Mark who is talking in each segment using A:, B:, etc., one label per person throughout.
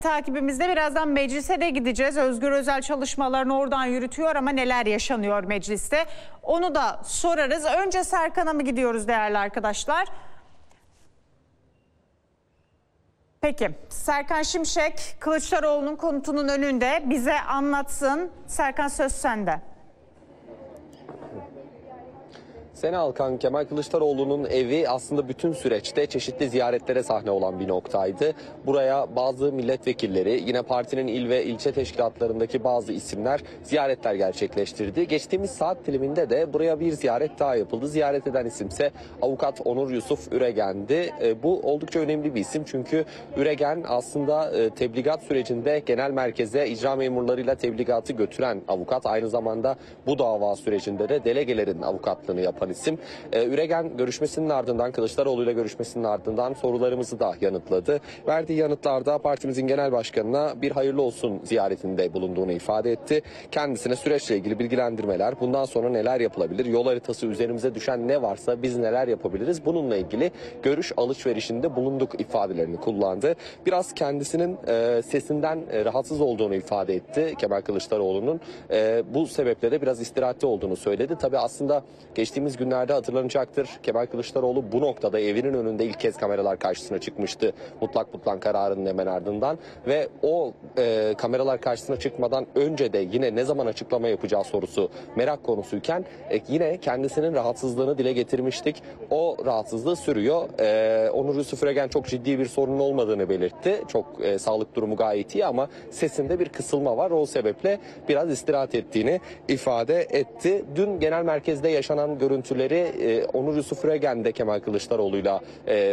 A: Takibimizde birazdan meclise de gideceğiz. Özgür Özel çalışmalarını oradan yürütüyor ama neler yaşanıyor mecliste? Onu da sorarız. Önce Serkan'a mı gidiyoruz değerli arkadaşlar? Peki, Serkan Şimşek Kılıçdaroğlu'nun konutunun önünde bize anlatsın. Serkan, söz sende.
B: Sena Alkan, Kemal Kılıçdaroğlu'nun evi aslında bütün süreçte çeşitli ziyaretlere sahne olan bir noktaydı. Buraya bazı milletvekilleri, yine partinin il ve ilçe teşkilatlarındaki bazı isimler ziyaretler gerçekleştirdi. Geçtiğimiz saat diliminde de buraya bir ziyaret daha yapıldı. Ziyaret eden isimse avukat Onur Yusuf Üregen'di. Bu oldukça önemli bir isim çünkü Üregen aslında tebligat sürecinde genel merkeze icra memurlarıyla tebligatı götüren avukat. Aynı zamanda bu dava sürecinde de delegelerin avukatlığını yapan isim. Üregen görüşmesinin ardından, Kılıçdaroğlu ile görüşmesinin ardından sorularımızı da yanıtladı. Verdiği yanıtlarda partimizin genel başkanına bir hayırlı olsun ziyaretinde bulunduğunu ifade etti. Kendisine süreçle ilgili bilgilendirmeler, bundan sonra neler yapılabilir, yol haritası, üzerimize düşen ne varsa biz neler yapabiliriz, bununla ilgili görüş alışverişinde bulunduk ifadelerini kullandı. Biraz kendisinin sesinden rahatsız olduğunu ifade etti Kemal Kılıçdaroğlu'nun. Bu sebeple de biraz istirahatte olduğunu söyledi. Tabii aslında geçtiğimiz günlerde hatırlanacaktır. Kemal Kılıçdaroğlu bu noktada evinin önünde ilk kez kameralar karşısına çıkmıştı. Mutlak kararının hemen ardından ve o kameralar karşısına çıkmadan önce de yine ne zaman açıklama yapacağı sorusu merak konusuyken yine kendisinin rahatsızlığını dile getirmiştik. O rahatsızlığı sürüyor. Onur Yusuf Üregen çok ciddi bir sorunun olmadığını belirtti. Çok sağlık durumu gayet iyi ama sesinde bir kısılma var. O sebeple biraz istirahat ettiğini ifade etti. Dün genel merkezde yaşanan görüntüleri Onur Yusuf Üregen de Kemal Kılıçdaroğlu'yla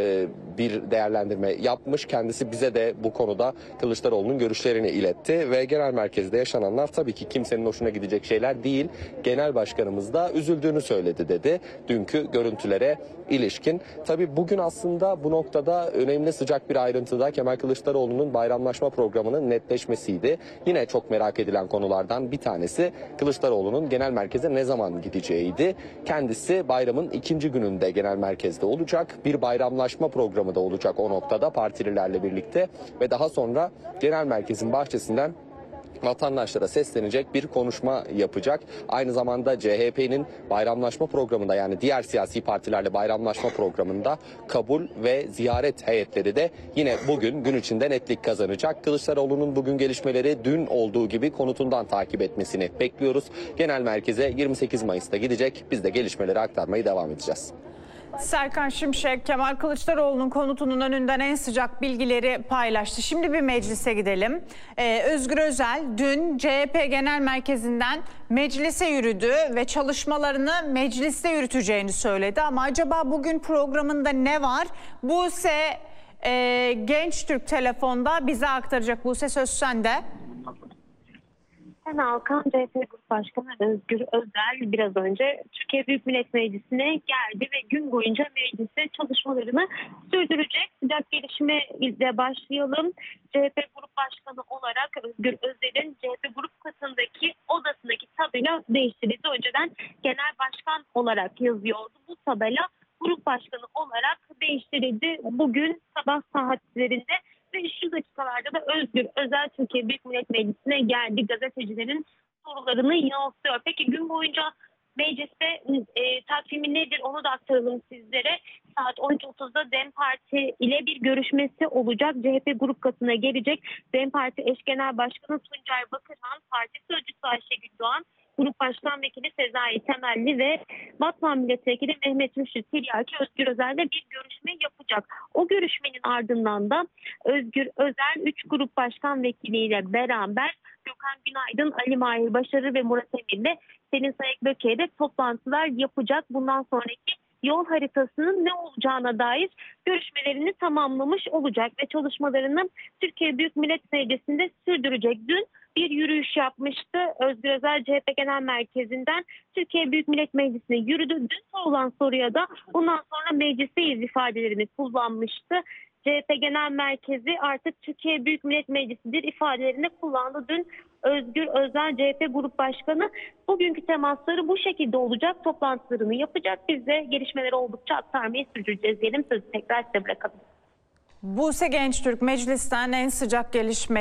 B: bir değerlendirme yapmış. Kendisi bize de bu konuda Kılıçdaroğlu'nun görüşlerini iletti ve genel merkezde yaşananlar tabii ki kimsenin hoşuna gidecek şeyler değil. Genel başkanımız da üzüldüğünü söyledi dedi dünkü görüntülere ilişkin. Tabii bugün aslında bu noktada önemli sıcak bir ayrıntıda Kemal Kılıçdaroğlu'nun bayramlaşma programının netleşmesiydi. Yine çok merak edilen konulardan bir tanesi Kılıçdaroğlu'nun genel merkeze ne zaman gideceğiydi. Kendisi bayramın ikinci gününde genel merkezde olacak. Bir bayramlaşma programı da olacak o noktada partililerle birlikte ve daha sonra genel merkezin bahçesinden vatandaşlara seslenecek bir konuşma yapacak. Aynı zamanda CHP'nin bayramlaşma programında, yani diğer siyasi partilerle bayramlaşma programında kabul ve ziyaret heyetleri de yine bugün gün içinde netlik kazanacak. Kılıçdaroğlu'nun bugün gelişmeleri dün olduğu gibi konutundan takip etmesini bekliyoruz. Genel merkeze 28 Mayıs'ta gidecek. Biz de gelişmeleri aktarmaya devam edeceğiz.
A: Serkan Şimşek, Kemal Kılıçdaroğlu'nun konutunun önünden en sıcak bilgileri paylaştı. Şimdi bir meclise gidelim. Özgür Özel dün CHP Genel Merkezi'nden meclise yürüdü ve çalışmalarını mecliste yürüteceğini söyledi. Ama acaba bugün programında ne var? Buse Gençtürk telefonda bize aktaracak. Buse, söz sende.
C: Sena Alkan, CHP Grup Başkanı Özgür Özel biraz önce Türkiye Büyük Millet Meclisi'ne geldi ve gün boyunca mecliste çalışmalarını sürdürecek. Sıcak gelişme ile başlayalım. CHP Grup Başkanı olarak Özgür Özel'in CHP Grup katındaki odasındaki tabela değiştirildi. Önceden Genel Başkan olarak yazıyordu. Bu tabela Grup Başkanı olarak değiştirildi. Bugün sabah saatlerinde ve şu dakikalarda da Özgür Özel Türkiye Büyük Millet Meclisi'ne geldi. Gazetecilerin sorularını yanıtlıyor. Peki gün boyunca mecliste takvimi nedir, onu da aktaralım sizlere. Saat 13.30'da DEM Parti ile bir görüşmesi olacak. CHP grup katına gelecek. DEM Parti eş genel başkanı Tuncay Bakırhan, parti sözcüsü Ayşegül Doğan, Grup Başkan Vekili Sezai Temelli ve Batman Milletvekili Mehmet Rüştü Tiryaki Özgür Özel'le bir görüşme yapacak. O görüşmenin ardından da Özgür Özel 3 Grup Başkan Vekiliyle beraber Gökhan Günaydın, Ali Mahir Başarır ve Murat Emir'le Selin Sayık Böke'yle toplantılar yapacak. Bundan sonraki yol haritasının ne olacağına dair görüşmelerini tamamlamış olacak ve çalışmalarını Türkiye Büyük Millet Meclisi'nde sürdürecek. Dün bir yürüyüş yapmıştı. Özgür Özel CHP Genel Merkezi'nden Türkiye Büyük Millet Meclisi'ne yürüdü. Dün sorulan soruya da bundan sonra meclisteyiz ifadelerini kullanmıştı. CHP Genel Merkezi artık Türkiye Büyük Millet Meclisi'dir ifadelerini kullandı. Dün Özgür Özel CHP Grup Başkanı bugünkü temasları bu şekilde olacak. Toplantılarını yapacak. Biz de gelişmeleri oldukça aktarmayı sürdüreceğiz diyelim. Sözü tekrar size bırakalım.
A: Buse Gençtürk, meclisten en sıcak gelişme